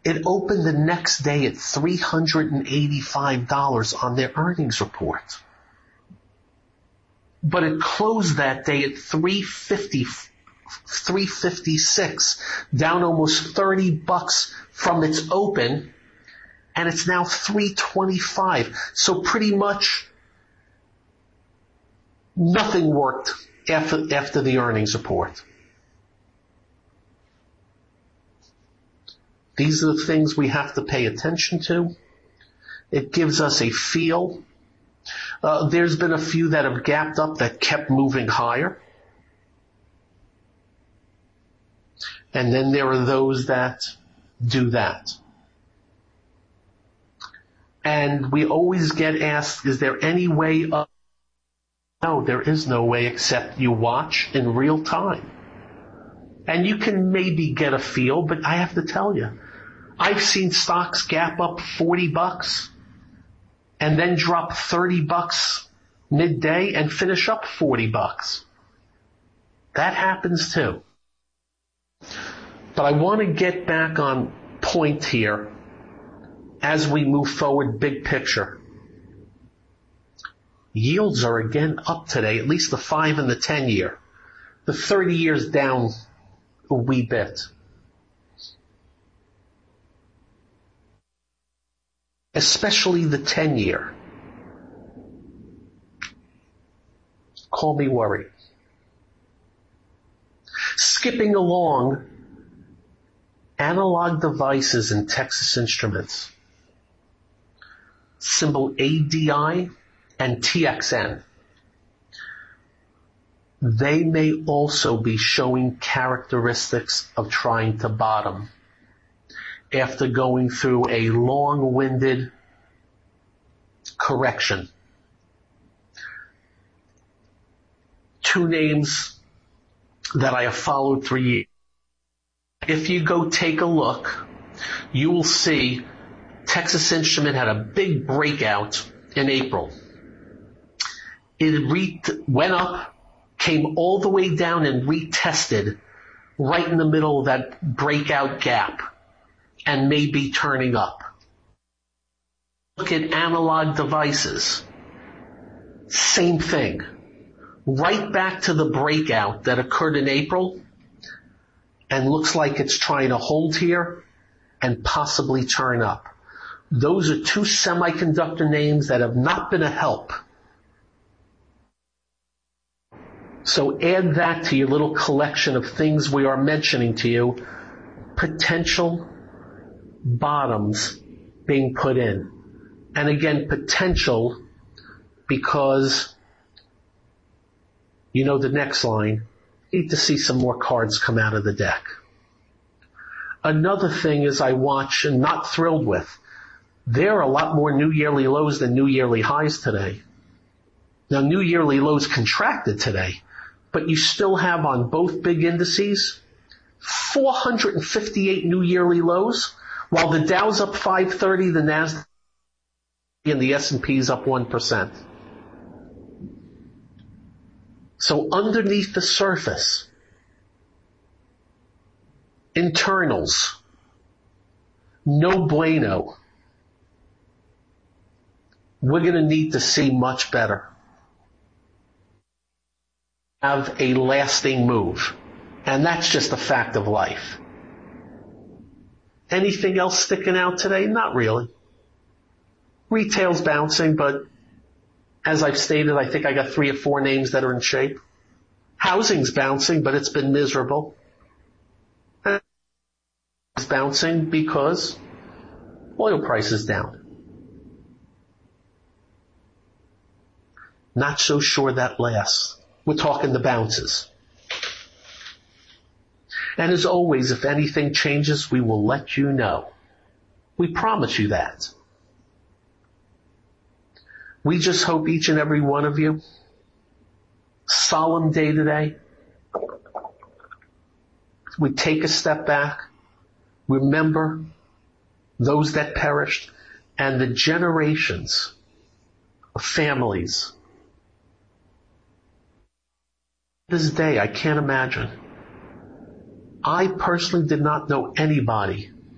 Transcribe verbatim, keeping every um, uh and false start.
It opened the next day at three hundred eighty-five dollars on their earnings report. But it closed that day at three fifty, three fifty-six, down almost thirty bucks from its open, and it's now three twenty-five. So pretty much nothing worked after, after the earnings report. These are the things we have to pay attention to. It gives us a feel. Uh, there's been a few that have gapped up that kept moving higher. And then there are those that do that. And we always get asked, is there any way of... No, there is no way except you watch in real time. And you can maybe get a feel, but I have to tell you, I've seen stocks gap up forty bucks and then drop thirty bucks midday and finish up forty bucks. That happens too. But I want to get back on point here as we move forward, big picture. Yields are again up today, at least the five and the ten year. The thirty years down a wee bit. Especially the ten year. Call me worried. Skipping along, Analog Devices and Texas Instruments. Symbol A D I and T X N. They may also be showing characteristics of trying to bottom after going through a long-winded correction. Two names that I have followed for years. If you go take a look, you will see Texas Instrument had a big breakout in April. It re- went up, came all the way down and retested right in the middle of that breakout gap and may be turning up. Look at Analog Devices. Same thing. Right back to the breakout that occurred in April and looks like it's trying to hold here and possibly turn up. Those are two semiconductor names that have not been a help. So add that to your little collection of things we are mentioning to you. Potential bottoms being put in. And again, potential because, you know the next line, need to see some more cards come out of the deck. Another thing is I watch and not thrilled with. There are a lot more new yearly lows than new yearly highs today. Now, new yearly lows contracted today, but you still have on both big indices four hundred fifty-eight new yearly lows, while the Dow's up five thirty, the Nasdaq and the S and P's up one percent. So underneath the surface, internals, no bueno. We're going to need to see much better. Have a lasting move. And that's just a fact of life. Anything else sticking out today? Not really. Retail's bouncing, but as I've stated, I think I got three or four names that are in shape. Housing's bouncing, but it's been miserable. And it's bouncing because oil price is down. Not so sure that lasts. We're talking the bounces. And as always, if anything changes, we will let you know. We promise you that. We just hope each and every one of you, solemn day today, we take a step back, remember those that perished and the generations of families. This day, I can't imagine. I personally did not know anybody